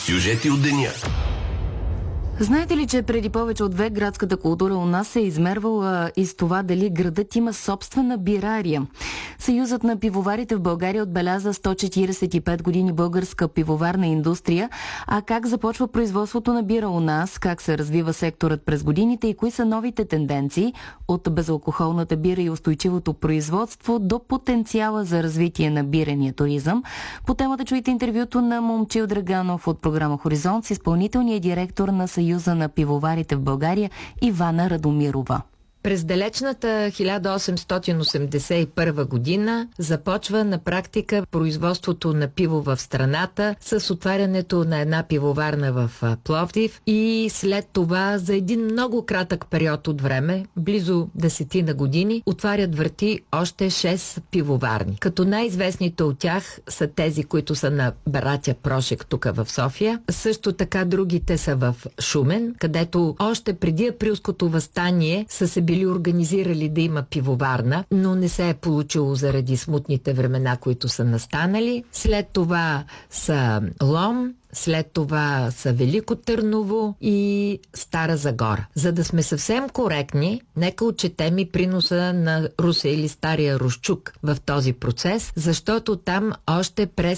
Сюжети от деня. Знаете ли, че преди повече от век градската култура у нас се е измервала и с това дали градът има собствена бирария? Съюзът на пивоварите в България отбеляза 145 години българска пивоварна индустрия. А как започва производството на бира у нас, как се развива секторът през годините и кои са новите тенденции от безалкохолната бира и устойчивото производство до потенциала за развитие на бирения туризъм? По темата чуйте интервюто на Момчил Драганов от програма Хоризонт с изпълнителния директор на Съюза на пивоварите в България Ивана Радомирова. През далечната 1881 година започва на практика производството на пиво в страната с отварянето на една пивоварна в Пловдив и след това за един много кратък период от време, близо 10 години, отварят врати още 6 пивоварни. Като най-известните от тях са тези, които са на братя Прошек тук в София. Също така другите са в Шумен, където още преди априлското въстание са се били организирали да има пивоварна, но не се е получило заради смутните времена, които са настанали. След това са Лом, след това са Велико Търново и Стара Загора. За да сме съвсем коректни, нека отчетем и приноса на Русе или Стария Русчук в този процес, защото там още през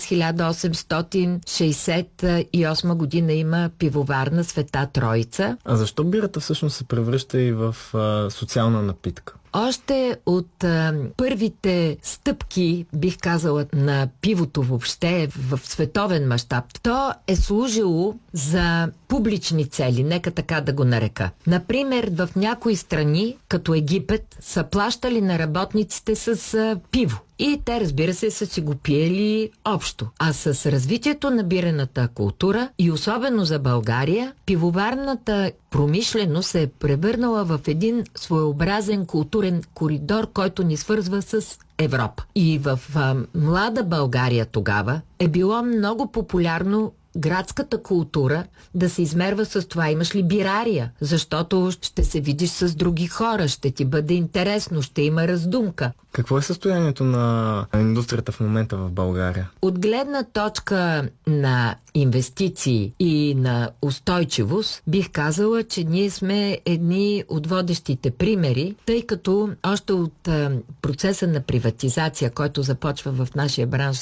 1868 година има пивоварна Света Троица. А защо бирата всъщност се превръща и в социална напитка? Още от първите стъпки, бих казала, на пивото въобще в световен мащаб, то е служило за публични цели, нека така да го нарека. Например, в някои страни, като Египет, са плащали на работниците с пиво. И те, разбира се, са си го пиели общо. А с развитието на бирената култура и особено за България, пивоварната промишленост се е превърнала в един своеобразен културен коридор, който ни свързва с Европа. И в млада България тогава е било много популярно градската култура да се измерва с това имаш ли бирария, защото ще се видиш с други хора, ще ти бъде интересно, ще има раздумка. Какво е състоянието на индустрията в момента в България? От гледна точка на инвестиции и на устойчивост, бих казала, че ние сме едни от водещите примери, тъй като още от процеса на приватизация, който започва в нашия бранш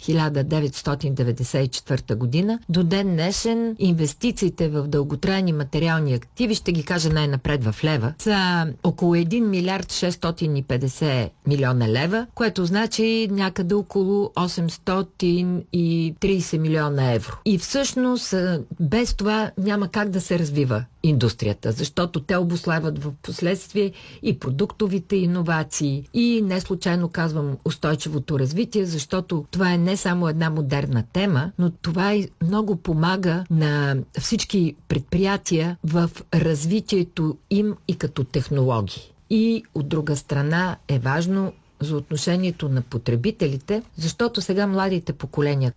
1994 година, до ден днешен инвестициите в дълготрайни материални активи, ще ги кажа най-напред в лева, са около 1 милиард 650 милиона лева, което значи някъде около 830 милиона евро. И всъщност без това няма как да се развива индустрията, защото те обуславят в последствие и продуктовите иновации и не случайно казвам устойчивото развитие, защото това е не само една модерна тема, но това и много помага на всички предприятия в развитието им и като технологии. И от друга страна е важно за отношението на потребителите, защото сега младите поколения,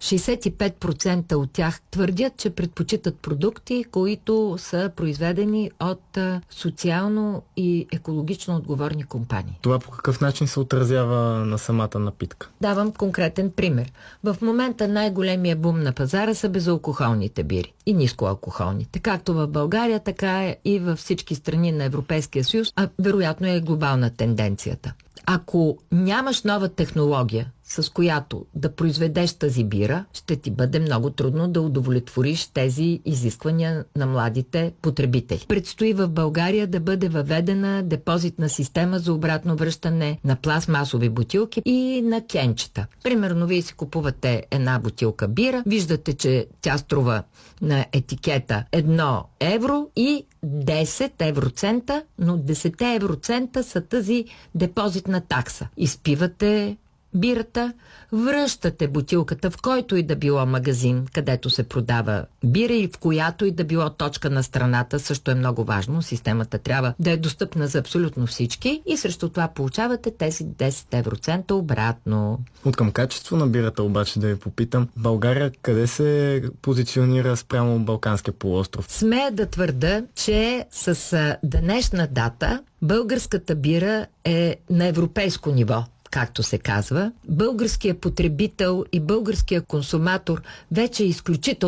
65% от тях твърдят, че предпочитат продукти, които са произведени от социално и екологично отговорни компании. Това по какъв начин се отразява на самата напитка? Давам конкретен пример. В момента най-големия бум на пазара са безалкохолните бири и нискоалкохолните. Както в България, така е и във всички страни на Европейския съюз, а вероятно е глобална тенденцията. Ако нямаш нова технология, с която да произведеш тази бира, ще ти бъде много трудно да удовлетвориш тези изисквания на младите потребители. Предстои в България да бъде въведена депозитна система за обратно връщане на пластмасови бутилки и на кенчета. Примерно, вие си купувате една бутилка бира, виждате, че тя струва на етикета 1 евро и 10 евроцента, но 10 евроцента са тази депозитна такса. Изпивате бирата, връщате бутилката в който и да било магазин, където се продава бира и в която и да било точка на страната, също е много важно. Системата трябва да е достъпна за абсолютно всички и срещу това получавате тези 10 евроцента обратно. От към качество на бирата обаче да ви попитам, България къде се позиционира спрямо Балканския полуостров? Смея да твърда, че с днешна дата българската бира е на европейско ниво. както се казва, българският потребител и българският консуматор вече е изключително